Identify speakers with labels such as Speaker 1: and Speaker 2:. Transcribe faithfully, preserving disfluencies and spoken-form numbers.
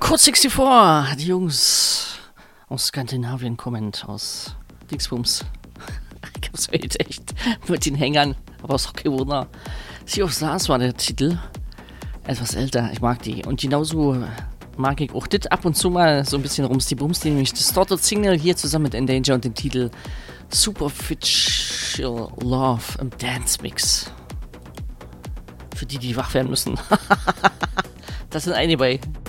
Speaker 1: Code vierundsechzig, die Jungs aus Skandinavien kommend, aus Dingsbums. Ich hab's heute echt mit den Hängern, aber ist auch kein Wunder. Sea of Stars war der Titel. Etwas älter, ich mag die. Und genauso mag ich auch das ab und zu mal so ein bisschen rumsti-bumsti, nämlich das Started Signal hier zusammen mit Endanger und dem Titel Superficial Love im Dance Mix. Für die, die wach werden müssen. Das sind einige bei.